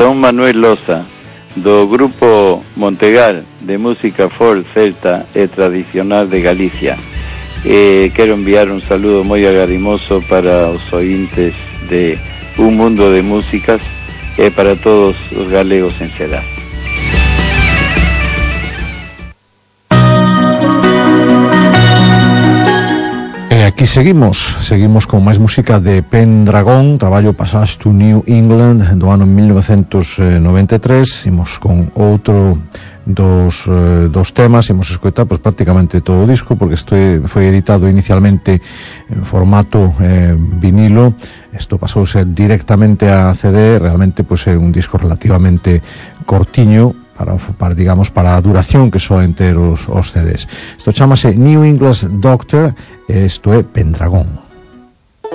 Son Manuel Loza, do grupo Montegal de música folk, celta e tradicional de Galicia. Quero enviar un saludo moi agarimoso para os ointes de Un Mundo de Músicas e para todos os galegos en xeral. Aquí seguimos con máis música de Pendragon, traballo Passage to New England do ano 1993. Imos con outro dos temas, imos escoitar pues, prácticamente todo o disco, porque foi editado inicialmente en formato vinilo. Isto pasouse directamente a CD. Realmente pues, é un disco relativamente cortiño para a duración que soen ter os CDs. Isto chamase New England Doctor e isto é Pendragon.